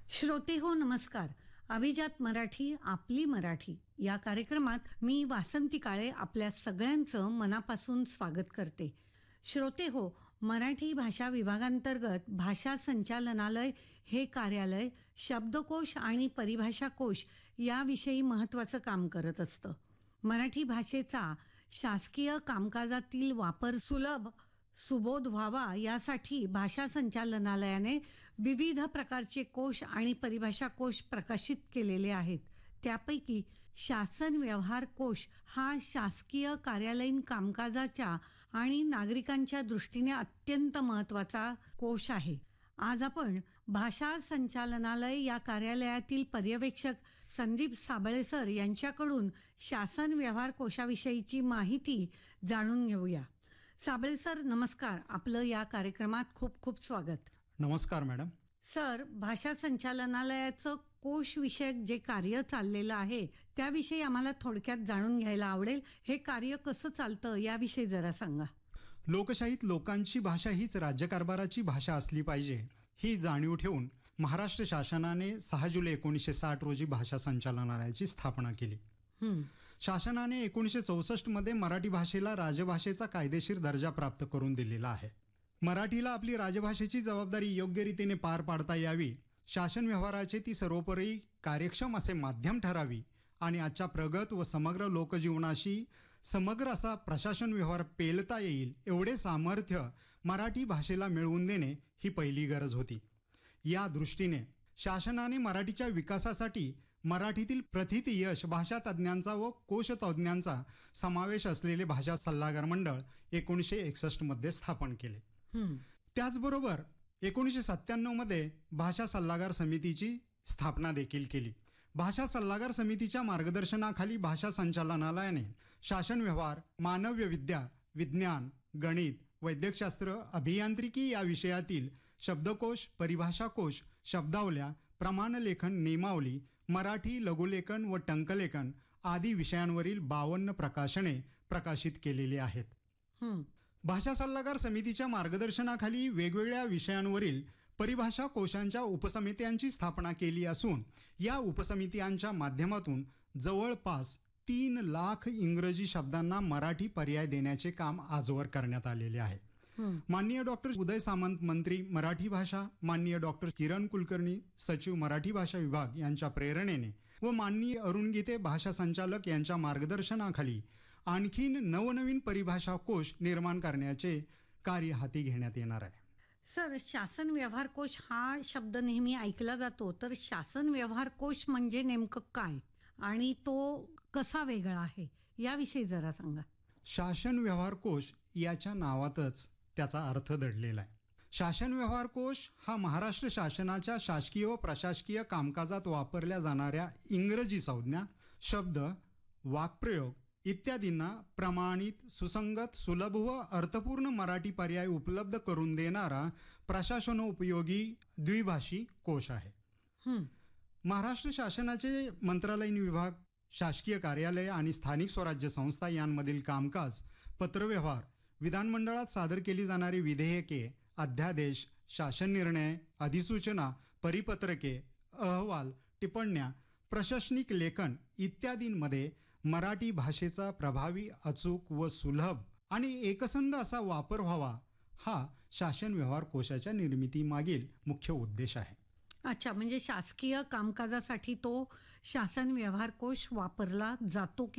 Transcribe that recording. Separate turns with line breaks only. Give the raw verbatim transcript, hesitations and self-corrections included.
श्रोते हो नमस्कार. अभिजात मराठी आपली मराठी या कार्यक्रमात मी वासंती काळे आपल्या सगळ्यांचं मनापासून स्वागत करते. श्रोते हो, मराठी भाषा विभागांतर्गत भाषा संचालनालय हे कार्यालय शब्दकोश आणि परिभाषा कोश याविषयी महत्त्वाचं काम करत असतं. मराठी भाषेचा शासकीय कामकाजातील वापर सुलभ सुबोध व्हावा यासाठी भाषा संचालनालयाने विविध प्रकारचे कोश आणि परिभाषा कोश प्रकाशित केलेले आहेत. त्यापैकी शासन व्यवहार कोश हा शासकीय कार्यालयीन कामकाजाच्या आणि नागरिकांच्या दृष्टीने अत्यंत महत्त्वाचा कोश आहे. आज आपण भाषा संचालनालय या कार्यालयातील पर्यवेक्षक संदीप साबळे सर यांच्याकडून शासन व्यवहार कोशाविषयीची माहिती जाणून घेऊया. साबळे सर नमस्कार. आपलं या कार्यक्रमात खूप खूप स्वागत.
नमस्कार मॅडम.
सर, भाषा संचालनालयाचं कोश विषयक जे कार्य चाललेलं आहे त्याविषयी आम्हाला थोडक्यात जाणून घ्यायला आवडेल. हे कार्य कसं चालतं याविषयी जरा सांगा.
लोकशाहीत लोकांची भाषा हीच राज्यकारभाराची भाषा असली पाहिजे ही जाणीव ठेवून महाराष्ट्र शासनाने सहा जुलै एकोणीसशे साठ रोजी भाषा संचालनालयाची स्थापना केली. शासनाने एकोणीसशे चौसष्ट मध्ये मराठी भाषेला राजभाषेचा कायदेशीर दर्जा प्राप्त करून दिलेला आहे. मराठीला आपली राजभाषेची जबाबदारी योग्य रीतीने पार पाडता यावी, शासन व्यवहाराचे ती सर्वोपरी कार्यक्षम असे माध्यम ठरावी आणि आजच्या प्रगत व समग्र लोकजीवनाशी समग्र असा प्रशासन व्यवहार पेलता येईल एवढे सामर्थ्य मराठी भाषेला मिळवून देणे ही पहिली गरज होती. या दृष्टीने शासनाने मराठीच्या विकासासाठी मराठीतील प्रथित यश भाषा तज्ज्ञांचा व कोशतज्ज्ञांचा समावेश असलेले भाषा सल्लागार मंडळ एकोणीसशे एकसष्ट मध्ये स्थापन केले. त्याचबरोबर एकोणीसशे सत्त्याण्णव मध्ये भाषा सल्लागार समितीची स्थापना देखील केली. भाषा सल्लागार समितीच्या मार्गदर्शनाखाली भाषा संचालनालयाने शासन व्यवहार, मानव्य विद्या, विज्ञान, गणित, वैद्यकशास्त्र, अभियांत्रिकी या विषयातील शब्दकोश, परिभाषा कोश, शब्दावल्या, प्रमाणलेखन, नियमावली, मराठी लघुलेखन व टंकलेखन आदी विषयांवरील बावन्न प्रकाशने प्रकाशित केलेली आहेत. भाषा सल्लागार समितीच्या मार्गदर्शनाखाली वेगवेगळ्या विषयांवरील परिभाषा कोशांच्या उपसमित्यांची स्थापना केली असून या उपसमित्यांच्या माध्यमातून जवळपास तीन लाख इंग्रजी शब्दांना मराठी पर्याय देण्याचे काम आजवर करण्यात आलेले आहे. माननीय डॉक्टर उदय सामंत मंत्री मराठी भाषा, माननीय डॉक्टर किरण कुलकर्णी सचिव मराठी भाषा विभाग यांच्या प्रेरणेने व माननीय अरुण गीते भाषा संचालक यांच्या मार्गदर्शनाखाली आणखीन नवनवीन परिभाषा कोश निर्माण करण्याचे कार्य हाती घेण्यात येणार आहे.
सर, शासन व्यवहार कोश हा शब्द नेहमी ऐकला जातो, तर शासन व्यवहार कोश म्हणजे नेमकं काय आणि तो कसा वेगळा आहे याविषयी जरा सांगा.
शासन व्यवहार कोश याच्या नावातच त्याचा अर्थ दडलेला आहे. शासन व्यवहार कोश हा महाराष्ट्र शासनाच्या शासकीय व प्रशासकीय कामकाजात वापरल्या जाणाऱ्या इंग्रजी संज्ञा, शब्द, वाक्प्रयोग इत्यादींना प्रमाणित, सुसंगत, सुलभ व अर्थपूर्ण मराठी पर्याय उपलब्ध करून देणारा प्रशासनोपयोगी द्विभाषी कोश आहे. महाराष्ट्र शासनाचे मंत्रालयीन विभाग, शासकीय कार्यालय आणि स्थानिक स्वराज्य संस्था यांमधील कामकाज, पत्रव्यवहार, विधानमंडळात सादर केली जाणारी विधेयके, अध्यादेश, शासन निर्णय, अधिसूचना, परिपत्रके, अहवाल, टिप्पण्या, प्रशासनिक लेखन इत्यादींमध्ये मराठी भाषेचा प्रभावी, अचूक व सुलभ आणि एकसंध असा वापर व्हावा हा शासन व्यवहार कोशाच्या निर्मितीमागील मुख्य उद्देश आहे.
अच्छा, म्हणजे शासकीय कामकाजासाठी तो शासन व्यवहार कोश वापरला जातो